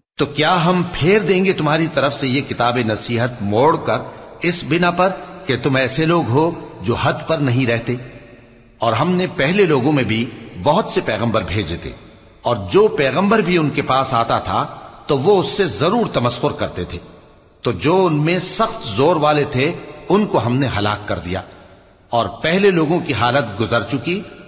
तो क्या हम फेर देंगे तुम्हारी तरफ से ये किताब नसीहत मोड़कर इस बिना पर कि तुम ऐसे लोग हो जो हद पर नहीं रहते? और हमने पहले लोगों में भी बहुत से पैगंबर भेजे थे, और जो पैगंबर भी उनके पास आता था तो वो उससे जरूर तमस्खुर करते थे। तो जो उनमें सख्त जोर वाले थे उनको हमने हलाक कर दिया, और पहले लोगों की हालत गुजर चुकी